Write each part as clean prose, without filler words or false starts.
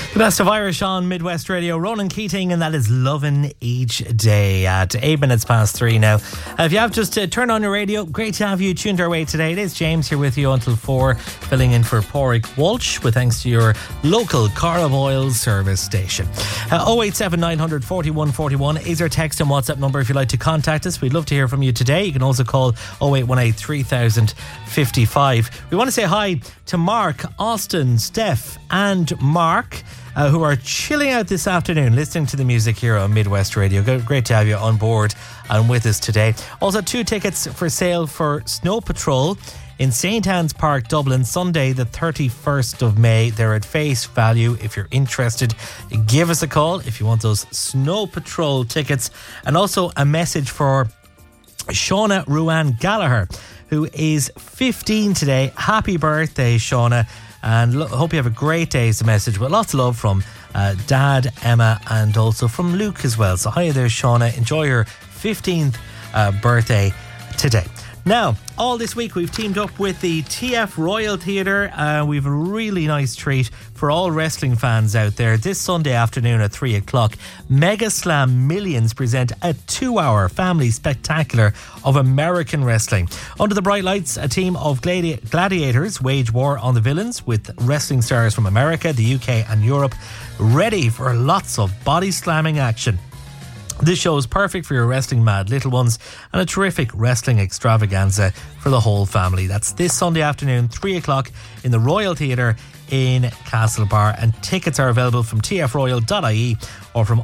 The best of Irish on Midwest Radio. Ronan Keating, and that is Lovin' Each Day at 8 minutes past 3 now. If you have just turned on your radio, great to have you tuned our way today. It is James here with you until 4, filling in for Pádraig Walsh with thanks to your local Carib Oil service station. 087 900 41 41 is our text and WhatsApp number if you'd like to contact us. We'd love to hear from you today. You can also call 0818 3000 55. We want to say hi to Mark, Austin, Steph and Mark, who are chilling out this afternoon listening to the music here on Midwest Radio. Great to have you on board and with us today. Also 2 tickets for sale for Snow Patrol in St. Anne's Park, Dublin, Sunday the 31st of May. They're at face value. If you're interested, give us a call if you want those Snow Patrol tickets. And also a message for Shauna Ruan Gallagher, who is 15 today. Happy birthday, Shauna. And hope you have a great day is the message, with lots of love from Dad, Emma, and also from Luke as well. So hi there, Shauna. Enjoy your 15th birthday today. Now, all this week we've teamed up with the TF Royal Theatre. We've a really nice treat for all wrestling fans out there. This Sunday afternoon at 3 o'clock, Mega Slam Millions present a 2-hour family spectacular of American wrestling. Under the bright lights, a team of gladiators wage war on the villains, with wrestling stars from America, the UK and Europe ready for lots of body slamming action. This show is perfect for your wrestling mad little ones and a terrific wrestling extravaganza for the whole family. That's this Sunday afternoon, 3 o'clock in the Royal Theatre in Castlebar, and tickets are available from tfroyal.ie or from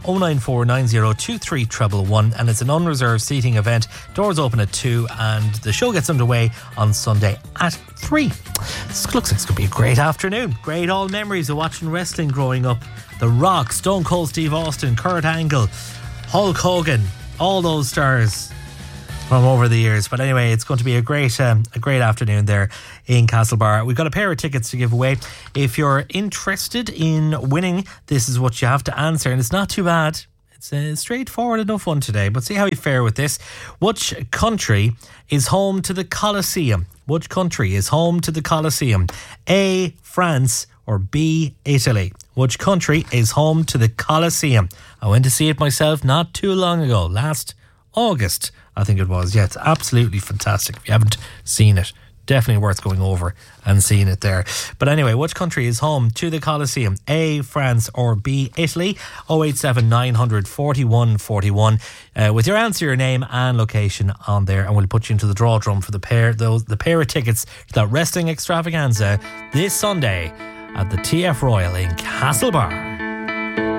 094902311, and it's an unreserved seating event. Doors open at 2 and the show gets underway on Sunday at 3. This looks like it's going to be a great afternoon. Great old memories of watching wrestling growing up. The Rock, Stone Cold Steve Austin, Kurt Angle, Hulk Hogan, all those stars from over the years. But anyway, it's going to be a great afternoon there in Castlebar. We've got a pair of tickets to give away. If you're interested in winning, this is what you have to answer, and it's not too bad. It's a straightforward enough one today, but see how you fare with this. Which country is home to the Colosseum? Which country is home to the Colosseum? A, France, or B, Italy? Which country is home to the Colosseum? I went to see it myself not too long ago, last August, I think it was. Yeah, it's absolutely fantastic. If you haven't seen it, definitely worth going over and seeing it there. But anyway, which country is home to the Colosseum? A, France, or B, Italy? 087 900 41 41 with your answer, your name and location on there, and we'll put you into the draw drum for the pair of tickets to that wrestling extravaganza this Sunday at the TF Royal in Castlebar.